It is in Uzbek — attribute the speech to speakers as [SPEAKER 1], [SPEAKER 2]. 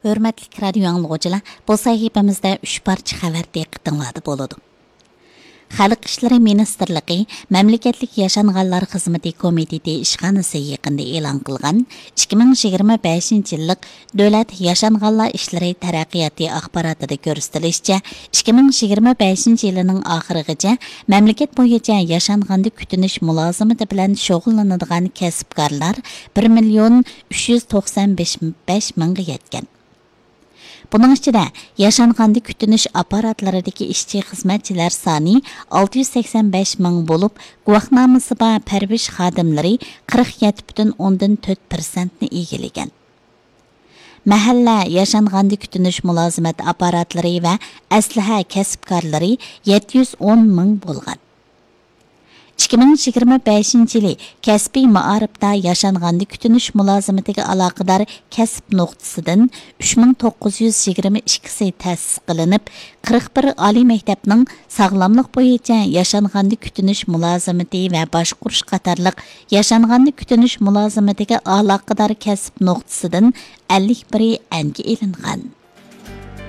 [SPEAKER 1] Hörmətli radio anlıqçılar, bu sahifəmizdə 3 parça xəbər diqqətinizdə boludu. Xalq İşləri Ministerliyi Məmləkətlik Yaşanğanlar Xizməti Komiteti işxanası yaqında e'lon qilgan 2025 yillik Dövlət Yaşanğanlar İşləri Taraqqiyoti axborotida ko'rsatilishicha 2025 yilining oxirigacha mamlakat bo'yicha yashanğanda kutinish mulozimati bilan shug'ullanadigan kasbkorlar 1,395 mingga yetgan. Bunun içinde yaşanğanda kütünüş aparatlarındaki işçi hizmetçiler sani 685 ming bolup, guvahnamısı ba perviş xadimleri 47,4%ni egelegan. Mahalla yaşanğanda kütünüş mülazimet aparatları ve asliha kasbkorlari 710 ming bolgan. 2025 yili kasbiy ma'arifda yaşanğanda kütünüş mulozimatiga aloqador kasb nuqtasidan 3922 ta'sis qilinib, 41 oliy maktabning sog'lomlik bo'yicha yaşanğanda kütünüş mulozimati va boshqurish qatorliq yaşanğanda kütünüş mulozimatiga aloqador kasb nuqtasidan 51 anga ilingan.